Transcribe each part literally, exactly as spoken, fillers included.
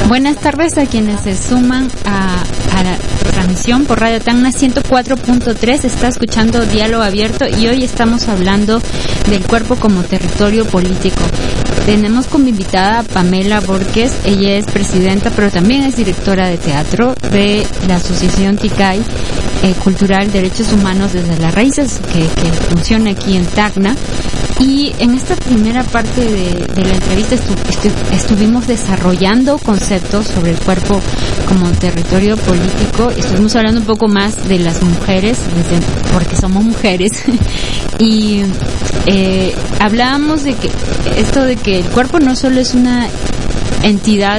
Buenas tardes a quienes se suman a, a la transmisión por Radio Tacna ciento cuatro punto tres. Está escuchando Diálogo Abierto y hoy estamos hablando del cuerpo como territorio político. Tenemos como invitada a Pamela Borges. Ella es presidenta, pero también es directora de teatro de la Asociación Ticay eh, Cultural Derechos Humanos desde las Raíces, que, que funciona aquí en Tacna. Y en esta primera parte de, de la entrevista estu, estu, estuvimos desarrollando conceptos sobre el cuerpo como territorio político. Estuvimos hablando un poco más de las mujeres, desde, porque somos mujeres, y eh, hablábamos de que esto de que el cuerpo no solo es una entidad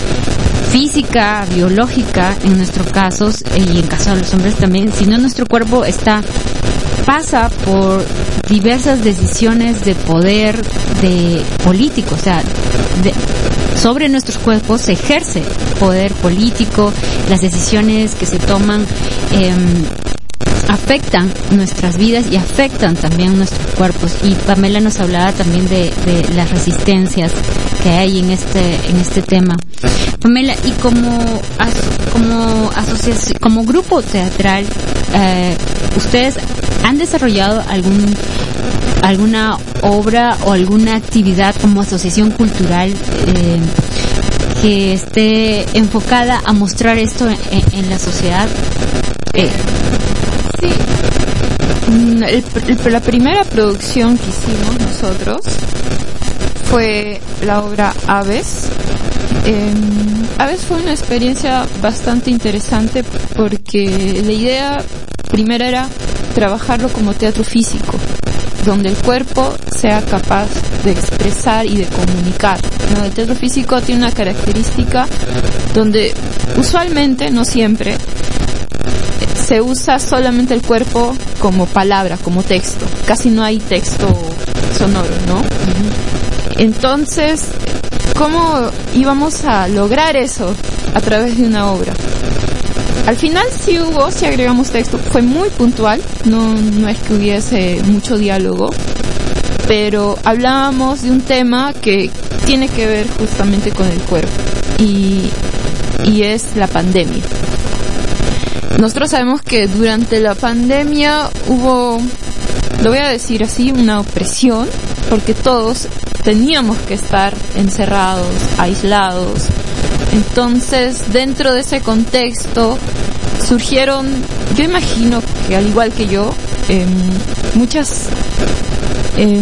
física, biológica, en nuestro caso, y en caso de los hombres también, sino nuestro cuerpo está pasa por diversas decisiones de poder de político, o sea, de, sobre nuestros cuerpos se ejerce poder político, las decisiones que se toman eh, afectan nuestras vidas y afectan también nuestros cuerpos. Y Pamela nos hablaba también de, de las resistencias que hay en este en este tema. Pamela, y como as, como asociación, como grupo teatral, eh, ustedes han desarrollado algún alguna obra o alguna actividad como asociación cultural eh, que esté enfocada a mostrar esto en, en la sociedad. Eh. Sí. El, el, la primera producción que hicimos nosotros fue la obra Aves. Eh, Aves fue una experiencia bastante interesante porque la idea primera era trabajarlo como teatro físico, donde el cuerpo sea capaz de expresar y de comunicar, ¿no? El teatro físico tiene una característica donde usualmente, no siempre, se usa solamente el cuerpo como palabra, como texto. Casi no hay texto sonoro, ¿no? Uh-huh. Entonces, ¿cómo íbamos a lograr eso a través de una obra? Al final sí hubo, sí agregamos texto, fue muy puntual, no, no es que hubiese mucho diálogo, pero hablábamos de un tema que tiene que ver justamente con el cuerpo y, y es la pandemia. Nosotros sabemos que durante la pandemia hubo, lo voy a decir así, una opresión, porque todos teníamos que estar encerrados, aislados. Entonces, dentro de ese contexto, surgieron, yo imagino que al igual que yo, eh, muchas, eh,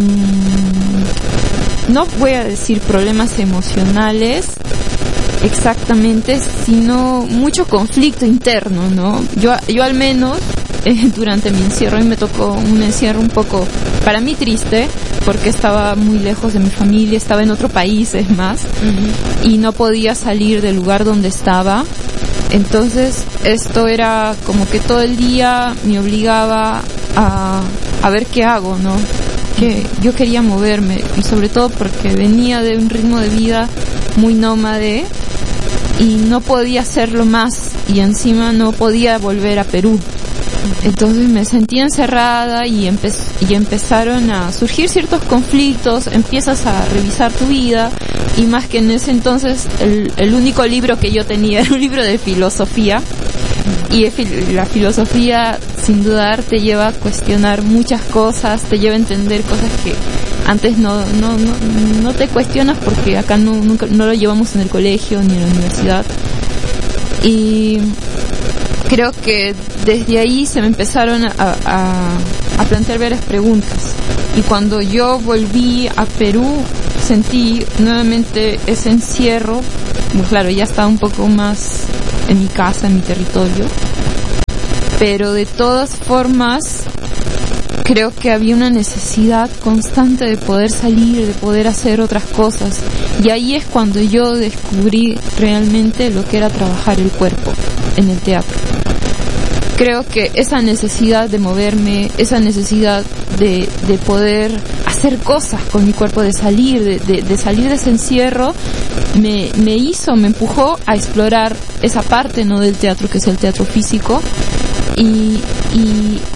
no voy a decir problemas emocionales exactamente, sino mucho conflicto interno, ¿no? Yo, yo al menos, eh, durante mi encierro, y me tocó un encierro un poco, para mí triste, porque estaba muy lejos de mi familia, estaba en otro país, es más, uh-huh. y no podía salir del lugar donde estaba. Entonces, esto era como que todo el día me obligaba a, a ver qué hago, ¿no? Que yo quería moverme, y sobre todo porque venía de un ritmo de vida muy nómade, y no podía hacerlo más, y encima no podía volver a Perú. Entonces me sentí encerrada y, empe- y empezaron a surgir ciertos conflictos, empiezas a revisar tu vida, y más que en ese entonces el, el único libro que yo tenía era un libro de filosofía, y la filosofía sin dudar te lleva a cuestionar muchas cosas, te lleva a entender cosas que antes no no no, no te cuestionas porque acá no, nunca, no lo llevamos en el colegio ni en la universidad. Y creo que desde ahí se me empezaron a, a, a plantear varias preguntas. Y cuando yo volví a Perú, sentí nuevamente ese encierro. Pues claro, ya estaba un poco más en mi casa, en mi territorio. Pero de todas formas, creo que había una necesidad constante de poder salir, de poder hacer otras cosas. Y ahí es cuando yo descubrí realmente lo que era trabajar el cuerpo en el teatro. Creo que esa necesidad de moverme, esa necesidad de, de poder hacer cosas con mi cuerpo, de salir, de, de, de salir de ese encierro, me, me hizo, me empujó a explorar esa parte, ¿no?, del teatro, que es el teatro físico. Y, y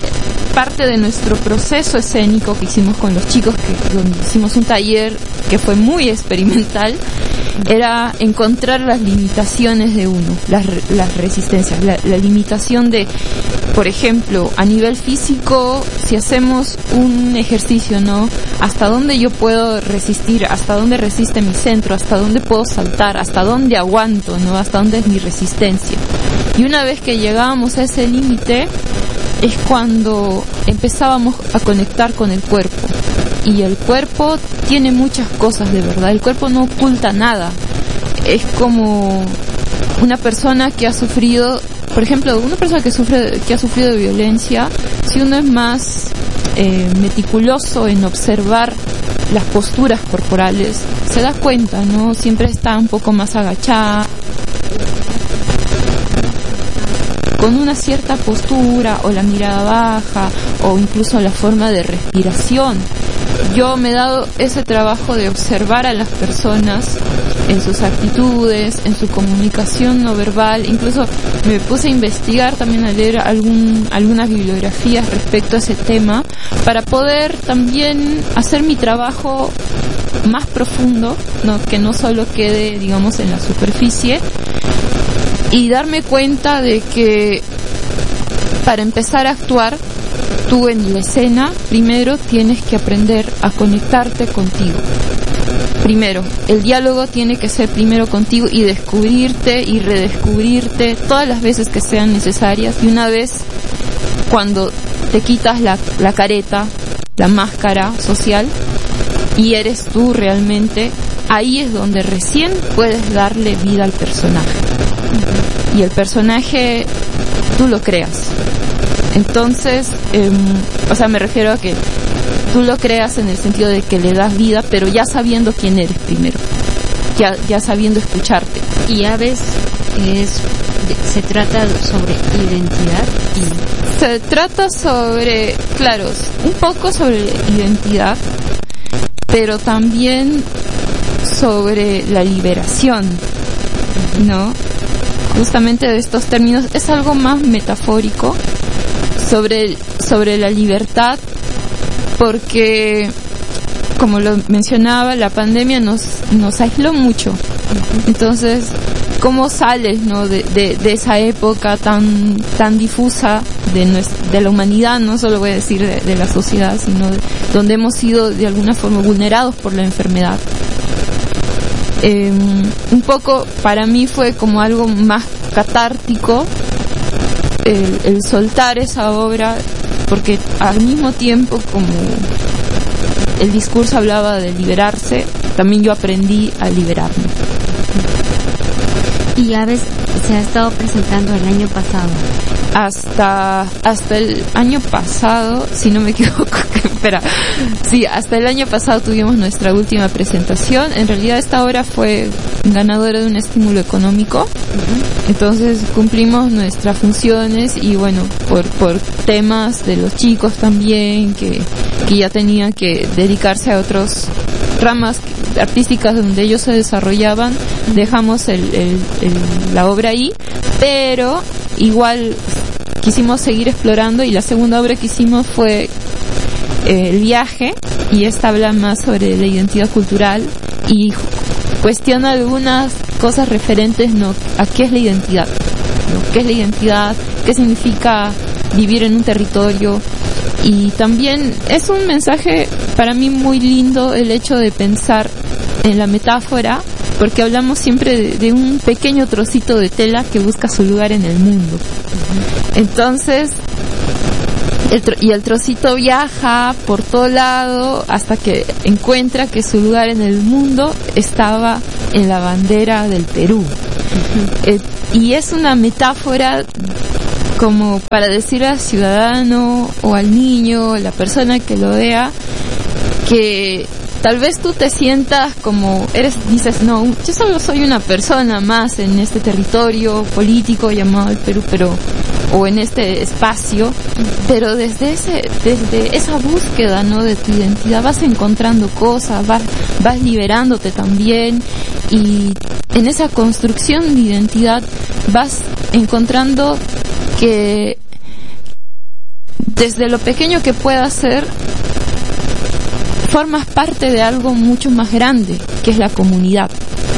parte de nuestro proceso escénico que hicimos con los chicos, que donde hicimos un taller que fue muy experimental, era encontrar las limitaciones de uno, las, las resistencias, la, la limitación de, por ejemplo, a nivel físico, si hacemos un ejercicio, ¿no? Hasta dónde yo puedo resistir, hasta dónde resiste mi centro, hasta dónde puedo saltar, hasta dónde aguanto, ¿no? Hasta dónde es mi resistencia. Y una vez que llegábamos a ese límite, es cuando empezábamos a conectar con el cuerpo. Y el cuerpo tiene muchas cosas, de verdad. El cuerpo no oculta nada. Es como una persona que ha sufrido, por ejemplo, una persona que sufre, que ha sufrido de violencia, si uno es más eh, meticuloso en observar las posturas corporales, se da cuenta, ¿no? Siempre está un poco más agachada, con una cierta postura, o la mirada baja, o incluso la forma de respiración. Yo me he dado ese trabajo de observar a las personas en sus actitudes, en su comunicación no verbal. Incluso me puse a investigar, también a leer algún, algunas bibliografías respecto a ese tema, para poder también hacer mi trabajo más profundo, ¿no? Que no solo quede, digamos, en la superficie, y darme cuenta de que para empezar a actuar, tú en la escena, primero tienes que aprender a conectarte contigo. Primero, el diálogo tiene que ser primero contigo y descubrirte y redescubrirte todas las veces que sean necesarias. Y una vez, cuando te quitas la, la careta, la máscara social, y eres tú realmente, ahí es donde recién puedes darle vida al personaje. Y el personaje, tú lo creas. Entonces, eh, o sea, me refiero a que tú lo creas en el sentido de que le das vida, pero ya sabiendo quién eres primero, ya, ya sabiendo escucharte. Y a veces es, se trata sobre identidad. Y... Se trata sobre, claro, un poco sobre identidad, pero también sobre la liberación, ¿no? Justamente de estos términos, es algo más metafórico, sobre, sobre la libertad, porque, como lo mencionaba, la pandemia nos, nos aisló mucho. Entonces, ¿cómo sales, no, de, de, de esa época tan, tan difusa de, nuestra, de la humanidad, no solo voy a decir de, de la sociedad, sino de, donde hemos sido de alguna forma vulnerados por la enfermedad? Eh, un poco para mí fue como algo más catártico el, el soltar esa obra, porque al mismo tiempo como el discurso hablaba de liberarse, también yo aprendí a liberarme. Y Aves se ha estado presentando el año pasado. Hasta hasta el año pasado, si no me equivoco, espera, sí, hasta el año pasado tuvimos nuestra última presentación. En realidad esta obra fue ganadora de un estímulo económico, uh-huh. Entonces cumplimos nuestras funciones y bueno, por por temas de los chicos también, que, que ya tenían que dedicarse a otras ramas artísticas donde ellos se desarrollaban, dejamos el, el, el, la obra ahí, pero igual quisimos seguir explorando, y la segunda obra que hicimos fue eh, El viaje, y esta habla más sobre la identidad cultural y cuestiona algunas cosas referentes, ¿no?, a qué es la identidad, ¿no? ¿Qué es la identidad? ¿Qué significa vivir en un territorio? Y también es un mensaje para mí muy lindo el hecho de pensar en la metáfora, porque hablamos siempre de, de un pequeño trocito de tela que busca su lugar en el mundo. Entonces, el tro- y el trocito viaja por todo lado hasta que encuentra que su lugar en el mundo estaba en la bandera del Perú. Uh-huh. Eh, y es una metáfora como para decirle al ciudadano o al niño, la persona que lo vea, que tal vez tú te sientas como eres, dices, no, yo solo soy una persona más en este territorio político llamado el Perú, pero o en este espacio, pero desde ese, desde esa búsqueda, ¿no?, de tu identidad vas encontrando cosas, vas, vas liberándote también, y en esa construcción de identidad vas encontrando que desde lo pequeño que pueda ser, formas parte de algo mucho más grande, que es la comunidad.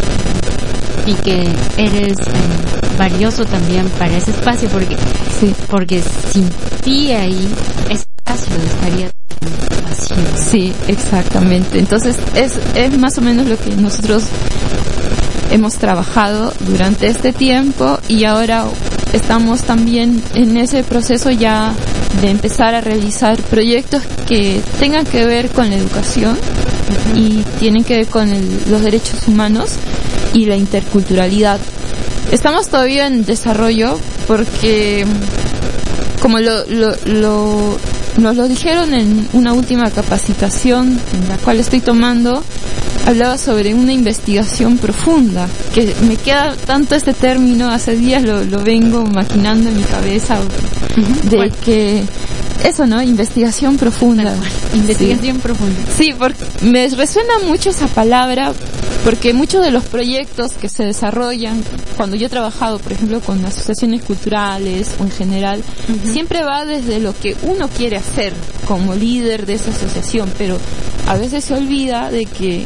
Y que eres eh, valioso también para ese espacio, porque sí. porque sin ti ahí, ese espacio estaría vacío. Sí, exactamente. Entonces, es, es más o menos lo que nosotros hemos trabajado durante este tiempo, y ahora estamos también en ese proceso ya de empezar a realizar proyectos que tengan que ver con la educación uh-huh. y tienen que ver con el, los derechos humanos y la interculturalidad. Estamos todavía en desarrollo porque, como lo, lo, lo, nos lo dijeron en una última capacitación en la cual estoy tomando, hablaba sobre una investigación profunda, que me queda tanto este término, hace días lo, lo vengo maquinando en mi cabeza, de ¿Cuál? que eso, ¿no? Investigación profunda. Investigación sí. profunda. Sí, porque me resuena mucho esa palabra, porque muchos de los proyectos que se desarrollan, cuando yo he trabajado, por ejemplo, con asociaciones culturales o en general, uh-huh. siempre va desde lo que uno quiere hacer como líder de esa asociación, pero a veces se olvida de que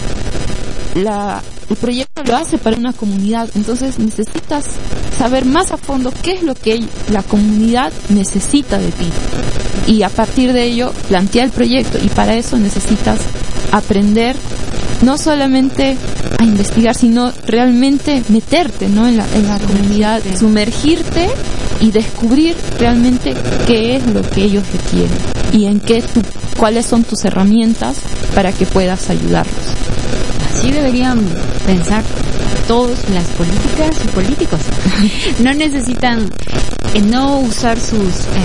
la, el proyecto lo hace para una comunidad, entonces necesitas saber más a fondo qué es lo que la comunidad necesita de ti, y a partir de ello plantear el proyecto, y para eso necesitas aprender no solamente a investigar, sino realmente meterte, ¿no? en la, en la comunidad, sumergirte y descubrir realmente qué es lo que ellos requieren y en qué tu, cuáles son tus herramientas para que puedas ayudarlos. Así deberían pensar todas las políticas y políticos. No necesitan eh, no usar sus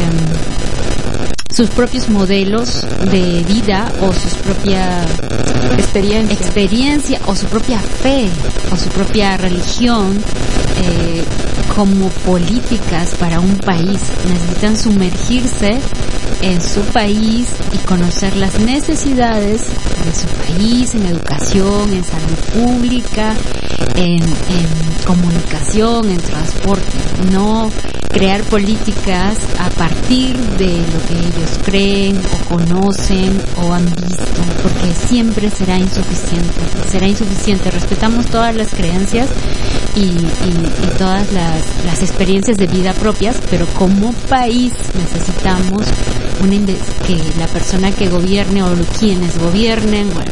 eh, sus propios modelos de vida o sus propia experiencia, experiencia o su propia fe o su propia religión eh, como políticas para un país. Necesitan sumergirse en su país y conocer las necesidades de su país en educación, en salud pública, en, en comunicación, en transporte. No crear políticas a partir de lo que ellos creen o conocen o han visto, porque siempre será insuficiente. Será insuficiente. Respetamos todas las creencias y, y, y todas las, las experiencias de vida propias, pero como país necesitamos una que la persona que gobierne o quienes gobiernen, bueno,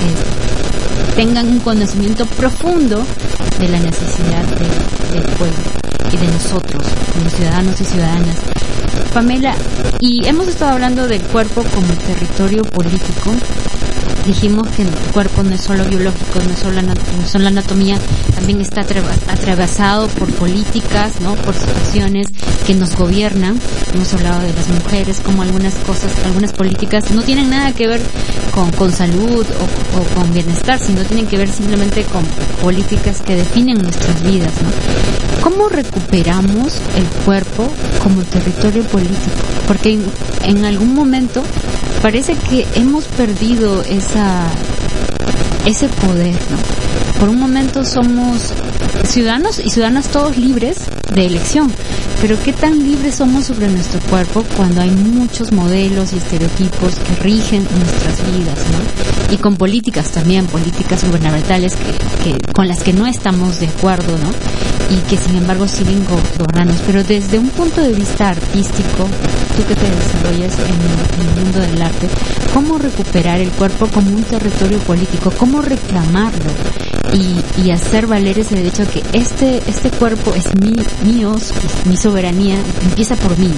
eh, tengan un conocimiento profundo de la necesidad de, del pueblo y de nosotros como ciudadanos y ciudadanas. Pamela, y hemos estado hablando del cuerpo como territorio político. Dijimos que el cuerpo no es solo biológico, no es solo, no es solo anatomía, también está atravesado por políticas, ¿no? Por situaciones que nos gobiernan. Hemos hablado de las mujeres, como algunas cosas, algunas políticas no tienen nada que ver con, con salud o, o con bienestar, sino tienen que ver simplemente con políticas que definen nuestras vidas, ¿no? ¿Cómo recuperamos el cuerpo como territorio político? Porque en, en algún momento parece que hemos perdido esa ese poder, ¿no? Por un momento somos ciudadanos y ciudadanas todos libres de elección, pero ¿qué tan libres somos sobre nuestro cuerpo cuando hay muchos modelos y estereotipos que rigen nuestras vidas, ¿no? Y con políticas también, políticas gubernamentales que, que con las que no estamos de acuerdo, ¿no? Y que sin embargo siguen gobernando. Pero desde un punto de vista artístico, tú que te desarrollas en el, en el mundo del arte, ¿cómo recuperar el cuerpo como un territorio político? ¿Cómo reclamarlo? Y, y hacer valer ese derecho a que este este cuerpo es mi, mío, es mi soberanía, empieza por mí,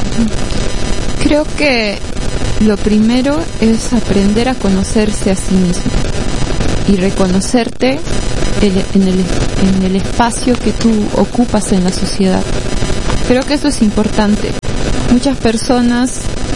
¿no? Creo que lo primero es aprender a conocerse a sí mismo y reconocerte el, en, el, en el espacio que tú ocupas en la sociedad. Creo que eso es importante. Muchas personas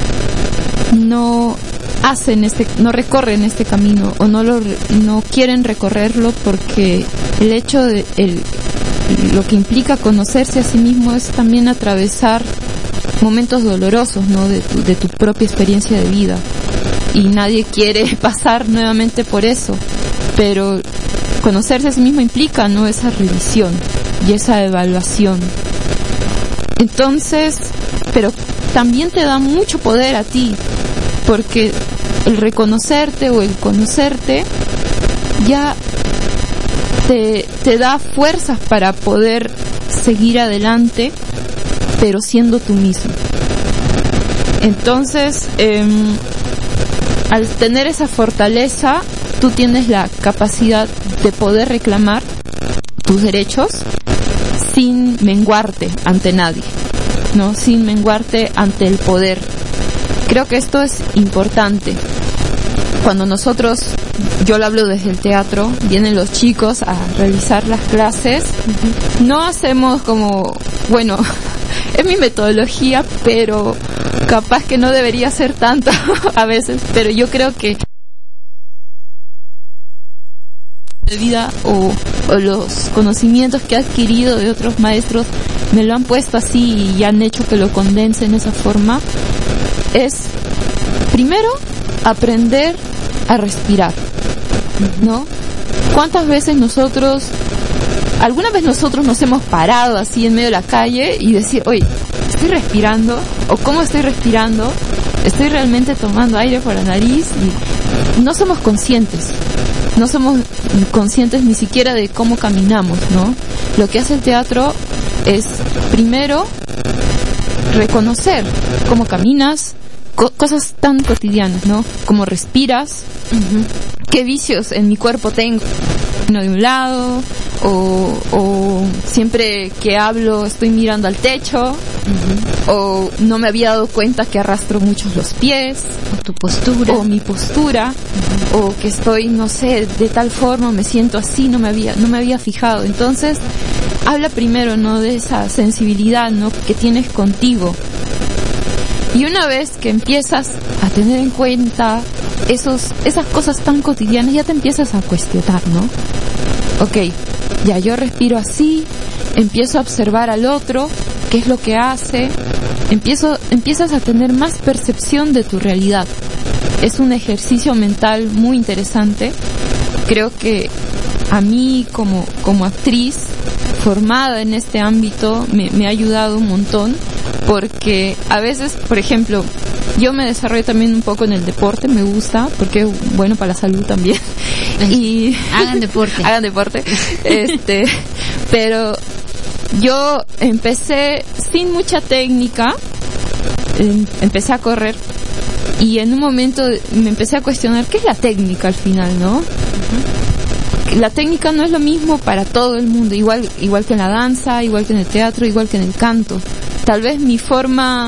no hacen este, no recorren este camino o no lo, no quieren recorrerlo porque el hecho de el, lo que implica conocerse a sí mismo es también atravesar momentos dolorosos, ¿no? De tu, de tu propia experiencia de vida, y nadie quiere pasar nuevamente por eso, pero conocerse a sí mismo implica, ¿no? Esa revisión y esa evaluación. Entonces, pero también te da mucho poder a ti, porque el reconocerte o el conocerte ya te, te da fuerzas para poder seguir adelante, pero siendo tú mismo. Entonces, eh, al tener esa fortaleza, tú tienes la capacidad de poder reclamar tus derechos sin menguarte ante nadie, ¿no? Sin menguarte ante el poder. Creo que esto es importante. Cuando nosotros, yo lo hablo desde el teatro, vienen los chicos a realizar las clases, uh-huh. no hacemos como, bueno, es mi metodología, pero capaz que no debería ser tanto a veces, pero yo creo que de vida o, o los conocimientos que he adquirido de otros maestros me lo han puesto así y han hecho que lo condense en esa forma. Es primero aprender a respirar, ¿no? ¿Cuántas veces nosotros, alguna vez nosotros nos hemos parado así en medio de la calle y decir, oye, estoy respirando, o cómo estoy respirando, estoy realmente tomando aire por la nariz? Y no somos conscientes, no somos conscientes ni siquiera de cómo caminamos, ¿no? Lo que hace el teatro es primero reconocer cómo caminas, co- cosas tan cotidianas, ¿no? Cómo respiras, uh-huh. qué vicios en mi cuerpo tengo, uno de un lado, o, o siempre que hablo estoy mirando al techo, uh-huh. o no me había dado cuenta que arrastro muchos los pies, o tu postura, o mi postura, uh-huh. o que estoy, no sé, de tal forma, me siento así, no me había, no me había fijado. Entonces, habla primero, ¿no?, de esa sensibilidad, ¿no?, que tienes contigo. Y una vez que empiezas a tener en cuenta esos, esas cosas tan cotidianas, ya te empiezas a cuestionar, ¿no? Ok, ya yo respiro así, empiezo a observar al otro, qué es lo que hace, empiezo, empiezas a tener más percepción de tu realidad. Es un ejercicio mental muy interesante. Creo que a mí como, como actriz formada en este ámbito me, me ha ayudado un montón, porque a veces, por ejemplo, yo me desarrollo también un poco en el deporte, me gusta, porque es bueno para la salud también. Y hagan deporte. hagan deporte. Este, pero yo empecé sin mucha técnica, em, empecé a correr y en un momento me empecé a cuestionar qué es la técnica al final, ¿no? Uh-huh. La técnica no es lo mismo para todo el mundo, igual igual que en la danza, igual que en el teatro, igual que en el canto. Tal vez mi forma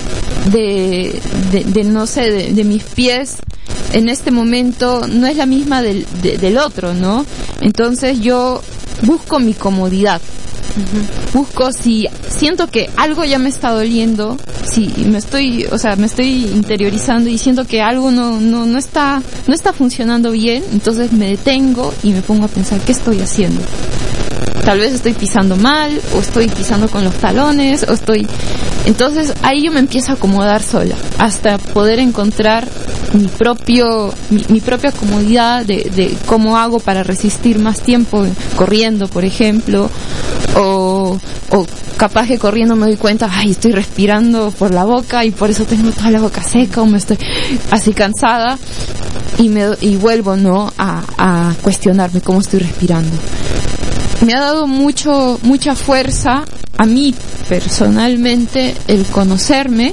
de, de, de no sé, de, de mis pies en este momento no es la misma del, de, del otro, ¿no? Entonces yo busco mi comodidad. Uh-huh. Busco, si siento que algo ya me está doliendo, si me estoy, o sea, me estoy interiorizando y siento que algo no, no, no está, no está funcionando bien, entonces me detengo y me pongo a pensar, ¿qué estoy haciendo? Tal vez estoy pisando mal, o estoy pisando con los talones, o estoy... Entonces ahí yo me empiezo a acomodar sola, hasta poder encontrar mi propio, mi, mi propia comodidad de, de cómo hago para resistir más tiempo corriendo, por ejemplo, o, o capaz que corriendo me doy cuenta, ay, estoy respirando por la boca y por eso tengo toda la boca seca, o me estoy así cansada, y me y vuelvo, ¿no?, a, a cuestionarme cómo estoy respirando. Me ha dado mucho, mucha fuerza a mí personalmente el conocerme,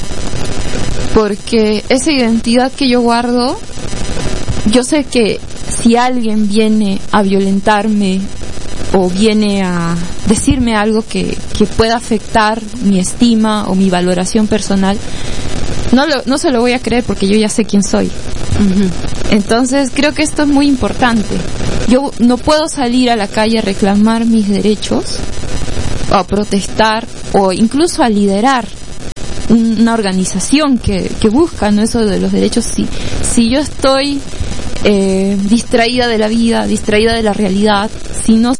porque esa identidad que yo guardo, yo sé que si alguien viene a violentarme o viene a decirme algo que, que pueda afectar mi estima o mi valoración personal, no lo, no se lo voy a creer, porque yo ya sé quién soy. Uh-huh. Entonces creo que esto es muy importante. Yo no puedo salir a la calle a reclamar mis derechos, o a protestar, o incluso a liderar una organización que, que busca, ¿no?, eso de los derechos. Si, si yo estoy eh, distraída de la vida, distraída de la realidad, si no,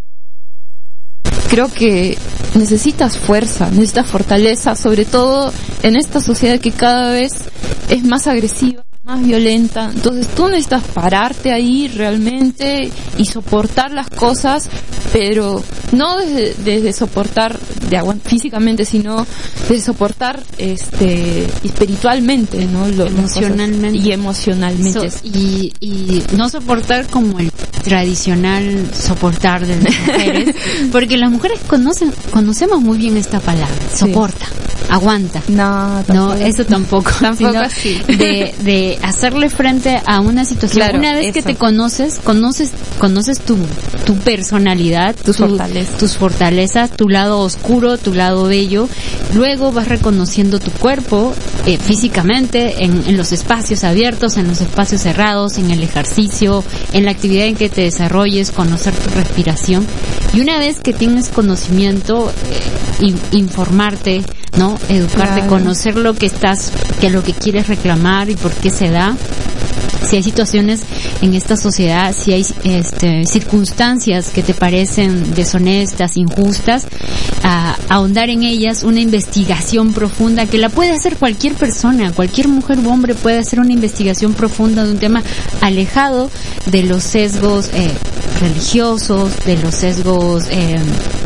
creo que necesitas fuerza, necesitas fortaleza, sobre todo en esta sociedad que cada vez es más agresiva, más violenta. Entonces tú necesitas pararte ahí realmente y soportar las cosas, pero no desde, desde soportar de aguantar físicamente, sino de soportar este espiritualmente, ¿no? Lo, emocionalmente y emocionalmente. So, y, y no soportar como el tradicional soportar de las mujeres, porque las mujeres conocen conocemos muy bien esta palabra, soporta. Sí. Aguanta. No, tampoco. No, eso tampoco. Tampoco así. De, de hacerle frente a una situación. Claro, una vez eso. que te conoces, conoces, conoces tu, tu personalidad, tus tu, fortalezas. tus fortalezas, tu lado oscuro, tu lado bello. Luego vas reconociendo tu cuerpo eh, físicamente en, en los espacios abiertos, en los espacios cerrados, en el ejercicio, en la actividad en que te desarrolles, conocer tu respiración. Y una vez que tienes conocimiento, eh, in, informarte, ¿no? Educarte, claro. Conocer lo que estás, que lo que quieres reclamar y por qué se da. Si hay situaciones en esta sociedad, si hay este, circunstancias que te parecen deshonestas, injustas, a, ahondar en ellas, una investigación profunda que la puede hacer cualquier persona, cualquier mujer u hombre puede hacer una investigación profunda de un tema alejado de los sesgos eh, religiosos, de los sesgos eh,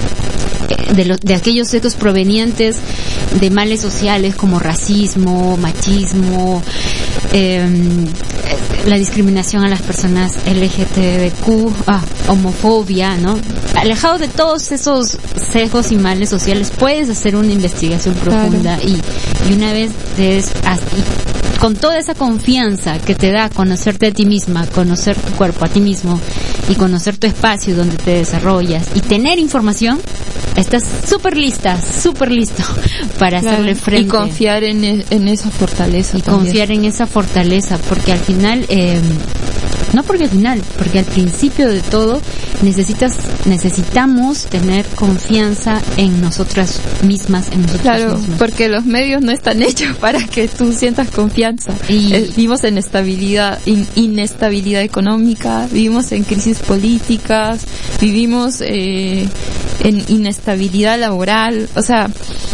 de, lo, de aquellos sesgos provenientes de males sociales como racismo, machismo, eh, la discriminación a las personas L G B T Q, ah, homofobia, ¿no? Alejado de todos esos sesgos y males sociales, puedes hacer una investigación profunda. Claro. y, y una vez des, y con toda esa confianza que te da conocerte a ti misma, conocer tu cuerpo a ti mismo y conocer tu espacio donde te desarrollas y tener información, estás súper lista, súper listo para claro, hacerle frente. Y confiar en, en esa fortaleza. Y también. confiar en esa fortaleza, porque al final, eh, no porque al final, porque al principio de todo necesitas, necesitamos tener confianza en nosotras mismas, en nosotros claro, mismos. Porque los medios no están hechos para que tú sientas confianza. Y eh, vivimos en estabilidad, in, inestabilidad económica, vivimos en crisis políticas, vivimos eh, en inestabilidad laboral, o sea,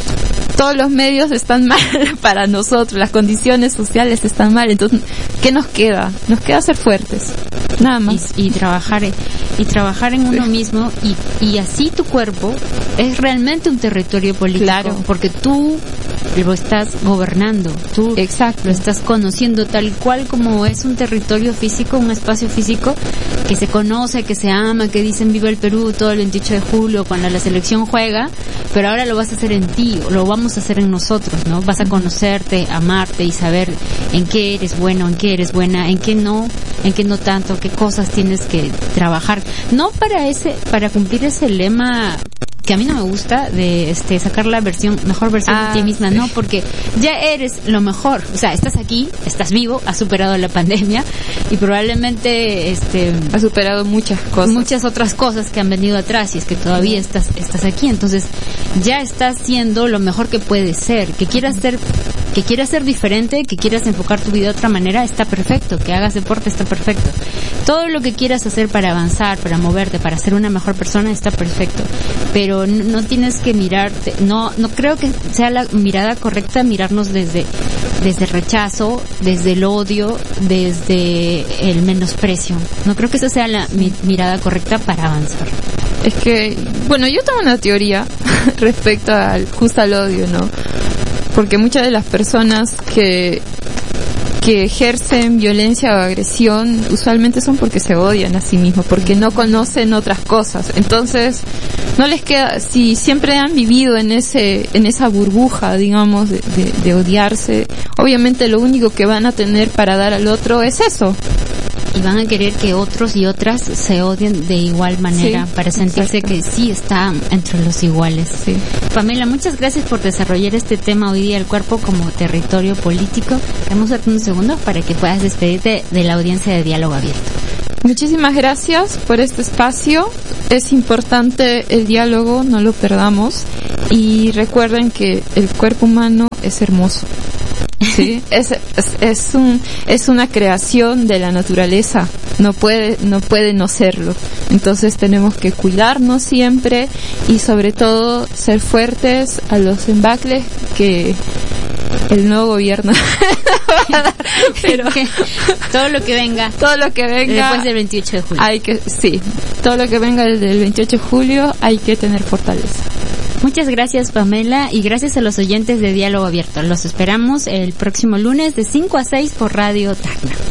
todos los medios están mal para nosotros, las condiciones sociales están mal, entonces, ¿qué nos queda? Nos queda ser fuertes, nada más. Y, y trabajar y trabajar en uno mismo, y, y así tu cuerpo es realmente un territorio político, claro. Porque tú lo estás gobernando, tú Exacto. lo estás conociendo tal cual como es un territorio físico, un espacio físico que se conoce, que se ama, que dicen viva el Perú todo el veintiocho de julio cuando la selección juega, pero ahora lo vas a hacer en ti, lo vamos a hacer en nosotros, ¿no? Vas a conocerte, amarte y saber en qué eres bueno, en qué eres buena, en qué no, en qué no tanto, qué cosas tienes que trabajar, no para ese, para cumplir ese lema que a mí no me gusta de este sacar la versión mejor versión ah, de ti misma, sí. No, porque ya eres lo mejor, o sea, estás aquí, estás vivo, has superado la pandemia y probablemente este has superado muchas cosas, muchas otras cosas que han venido atrás, y es que todavía estás estás aquí, entonces ya estás siendo lo mejor que puedes ser. Que quieras ser que quieras ser diferente, que quieras enfocar tu vida de otra manera, está perfecto, que hagas deporte está perfecto. Todo lo que quieras hacer para avanzar, para moverte, para ser una mejor persona está perfecto, pero no tienes que mirarte, no no creo que sea la mirada correcta mirarnos desde desde el rechazo, desde el odio, desde el menosprecio. No creo que esa sea la mi, mirada correcta para avanzar. Es que, bueno, yo tengo una teoría respecto al justo al odio, ¿no? Porque muchas de las personas que que ejercen violencia o agresión usualmente son porque se odian a sí mismos, porque no conocen otras cosas. Entonces, no les queda, si siempre han vivido en ese en esa burbuja, digamos, de, de, de odiarse, obviamente lo único que van a tener para dar al otro es eso. Y van a querer que otros y otras se odien de igual manera, sí, para sentirse exacto. Que sí está entre los iguales. Sí. Pamela, muchas gracias por desarrollar este tema hoy día, el cuerpo como territorio político. Vamos a darte unos segundos para que puedas despedirte de la audiencia de Diálogo Abierto. Muchísimas gracias por este espacio. Es importante el diálogo, no lo perdamos. Y recuerden que el cuerpo humano es hermoso. Sí, es, es, es un, es una creación de la naturaleza, no puede, no puede no serlo. Entonces tenemos que cuidarnos siempre y sobre todo ser fuertes a los embacles que el nuevo gobierno va a dar, pero todo lo que venga, todo lo que venga después del veintiocho de julio. Hay que, sí, todo lo que venga del veintiocho de julio hay que tener fortaleza. Muchas gracias, Pamela, y gracias a los oyentes de Diálogo Abierto. Los esperamos el próximo lunes de cinco a seis por Radio Tacna.